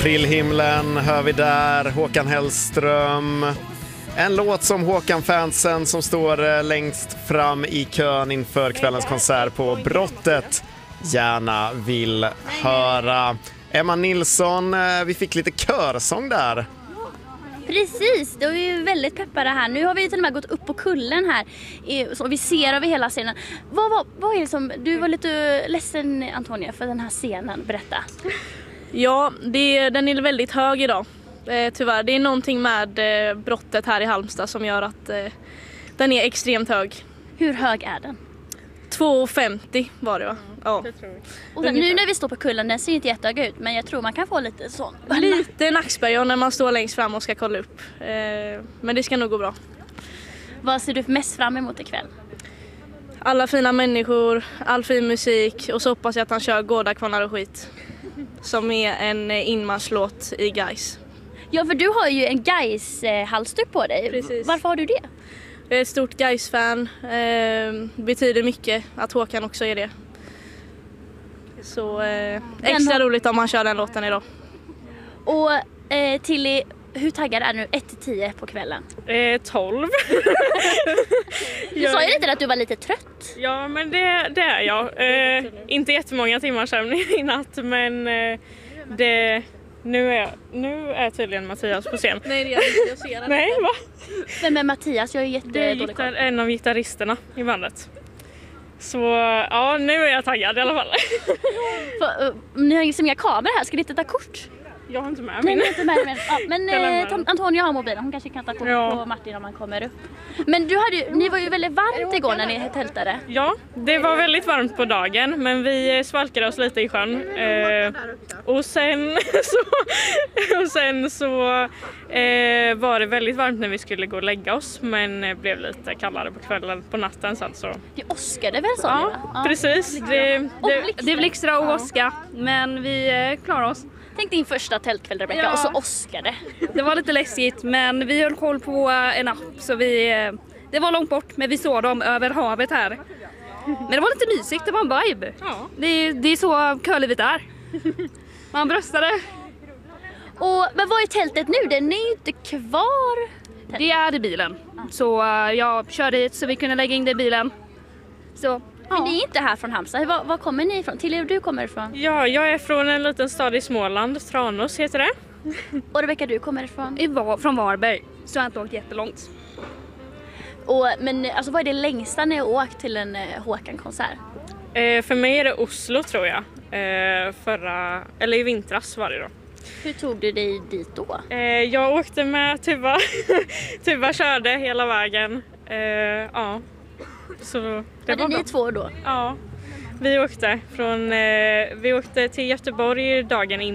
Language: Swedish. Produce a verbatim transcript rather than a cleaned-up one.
Aprilhimlen hör vi där, Håkan Hellström. En låt som Håkan-fansen som står längst fram i kön inför kvällens konsert på Brottet gärna vill höra. Emma Nilsson, vi fick lite körsång där. Precis, då är vi väldigt peppade här. Nu har vi till och med gått upp på kullen här och vi ser över hela scenen. Vad, vad, vad är det som, du var lite ledsen Antonia för den här scenen, berätta. Ja, det, den är väldigt hög idag. Eh, tyvärr, det är någonting med eh, Brottet här i Halmstad som gör att eh, den är extremt hög. Hur hög är den? två femtio var det va? Ja. Och sen, nu när vi står på kullen, den ser inte jättehög ut, men jag tror man kan få lite sån. Lite nackspärr när man står längst fram och ska kolla upp. Eh, men det ska nog gå bra. Vad ser du mest fram emot ikväll? Alla fina människor, all fin musik och så hoppas jag att han kör Gårda kvarnar och skit. Som är en inmarschlåt i Gais. Ja, för du har ju en Gais-halsduk på dig. Precis. Varför har du det? Jag är ett stort Gais-fan. Eh, betyder mycket att Håkan också är det. Så eh, extra har... roligt om man kör den låten idag. Och eh, Tilly, hur taggad är du nu ett till tio på kvällen? Eh, tolv. Du sa ju lite att du var lite trött. Ja, men det, det är jag. Eh, inte jättemånga timmar sömn i natt, men eh, det... Nu är, nu är tydligen Mattias på scen. Nej, det är inte. Jag ser det. Nej, va? Vem är Mattias? Jag är jättedålig. Det är en av gitarristerna i bandet. Så ja, nu är jag taggad i alla fall. För, uh, ni har ju inga kameror här, ska ni inte ta kort? Jag har inte med Nej, min. jag inte med min. Ja, men eh, Antonia har mobilen, hon kanske kan ta kort ja. på Martin om han kommer upp. Men du hade, ni var ju väldigt varmt igår när ni tältade. Ja, det var väldigt varmt på dagen, men vi svalkade oss lite i sjön. Eh, och sen så, och sen så eh, var det väldigt varmt när vi skulle gå och lägga oss, men blev lite kallare på kvällen, på natten. Så alltså. Det åskade väl så? Ja, ja, precis. Det, det, det blixtrade och åska, men vi eh, klarar oss. Tänk din första tältkväll, Rebecca, ja. Och så åskade. Det var lite läskigt, men vi höll koll på en app, så vi, det var långt bort, men vi såg dem över havet här. Men det var lite mysigt, det var en vibe. Ja. Det, det är så körlivet är. Man bröstade. Och, men vad är tältet nu? Den är ju inte kvar. Det är i bilen. Så jag körde hit så vi kunde lägga in det i bilen. Så... Men ni är inte här från Halmstad. Var, var kommer ni ifrån? Till er du kommer ifrån? Ja, jag är från en liten stad i Småland, Tranås heter det. Och Rebecca, du kommer ifrån? I var, från Varberg, så jag har inte åkt jättelångt. Och, men alltså, vad är det längsta ni har åkt till en eh, Håkan-konsert? Eh, för mig är det Oslo tror jag. Eh, förra, eller i vintras var det då. Hur tog du dig dit då? Eh, jag åkte med Tuva. Tuva körde hela vägen. Eh, ja. Så det var, var ni bra. Två då? Ja, vi åkte från eh, vi åkte till Göteborg dagen innan.